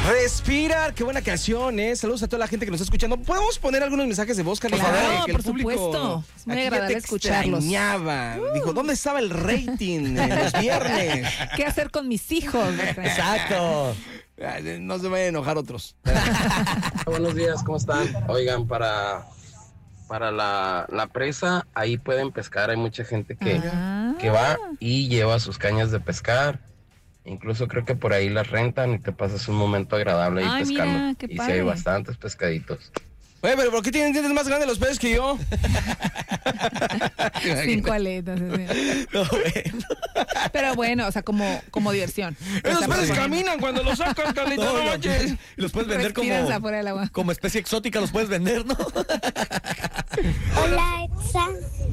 Respirar, qué buena canción, ¿eh? Saludos a toda la gente que nos está escuchando. ¿Podemos poner algunos mensajes de voz, Carlos? Claro, Que por supuesto. Es muy agradable escucharlos. Dijo, ¿dónde estaba el rating en los viernes? ¿Qué hacer con mis hijos? Exacto. No se vayan a enojar otros. Buenos días, ¿cómo están? Oigan, para la presa, ahí pueden pescar. Hay mucha gente que va y lleva sus cañas de pescar. Incluso creo que por ahí las rentan y te pasas un momento agradable ahí pescando. Mira, qué y sí padre. hay bastantes pescaditos. Oye, pero ¿por qué tienen dientes más grandes los peces que yo? 5 aletas. Así. No, bueno. Pero bueno, o sea, como diversión. Esos Está peces bueno. caminan cuando los sacan, Carlita, no manches. Y los puedes vender Respiran afuera del agua. como especie exótica, los puedes vender, ¿no? Hola, Exa.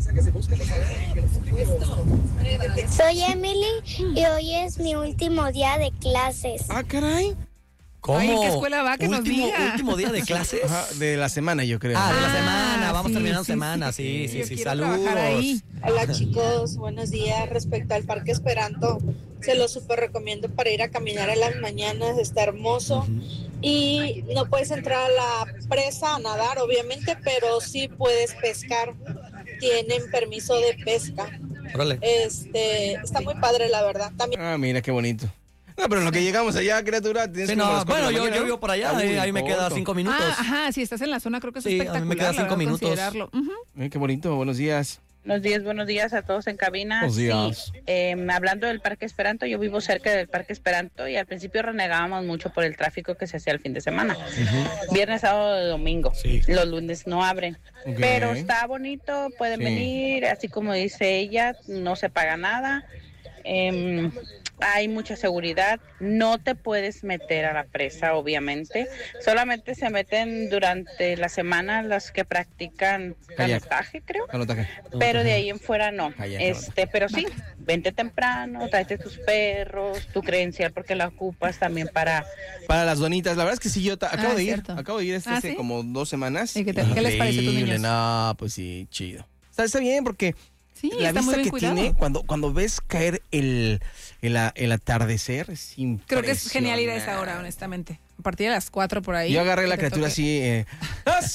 Soy Emily y hoy es mi último día de clases. Ah, caray. ¿Cómo? Ay, ¿en qué escuela va? Que nos diga. ¿Último día de clases? Ajá, de la semana, yo creo. Ah, de la semana. Vamos sí, terminando sí, semana. sí. Sí. Yo quiero Saludos. trabajar ahí. Hola chicos, buenos días. Respecto al Parque Esperanto, se lo súper recomiendo para ir a caminar en las mañanas, está hermoso. Y no puedes entrar a la presa a nadar, obviamente, pero sí puedes pescar. Tienen permiso de pesca. Órale. Está muy padre, la verdad. También. Ah, mira, qué bonito. No, pero en lo que llegamos allá, criatura, tienes Sí, que ir a no, las 4 bueno, de la yo mañana, ¿no? vivo por allá, Está muy ahí me queda corto. 5 minutos. Ajá, si estás en la zona creo que es Sí, a mí me espectacular. quedan la 5 verdad, minutos. considerarlo. Ujú. Qué bonito, buenos días. Buenos días a todos en cabina. Buenos días. Sí, hablando del Parque Esperanto, yo vivo cerca del Parque Esperanto y al principio renegábamos mucho por el tráfico que se hacía el fin de semana. Viernes, sábado y domingo. Sí. Los lunes no abren. Ok. Pero está bonito, pueden Sí. venir, así como dice ella, no se paga nada. Hay mucha seguridad, no te puedes meter a la presa, obviamente. Solamente se meten durante la semana las que practican Kayak. canotaje, creo. Canotaje. Pero de ahí en fuera no. Kayak, Pero sí, vente temprano, tráete tus perros, tu credencial porque la ocupas también para... Para las donitas, la verdad es que sí, yo acabo de ir. cierto. Acabo de ir hace ¿sí? como 2 semanas. ¿Y qué les parece a tus Increíble, niños? no, pues sí, chido. Está bien porque Sí, la está muy vista bien que cuidado. tiene cuando ves caer el atardecer es impresionante. Creo que es genial ir a esa hora, honestamente. A partir de las 4 por ahí. Yo agarré la que te criatura toque. así.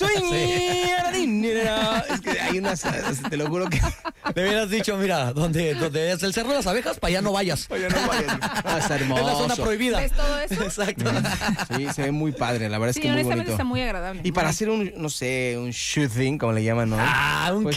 Es que hay unas, te lo juro que. Te hubieras dicho, mira, donde es el Cerro de las Abejas, para allá no vayas. Oye, no vayan. Ah, está hermoso. Es la zona prohibida. ¿Ves todo eso? Exacto. Sí, se ve muy padre, la verdad es Sí, que muy honestamente bonito. está muy agradable. Y para hacer un shooting, como le llaman, ¿no? Ah, un Pues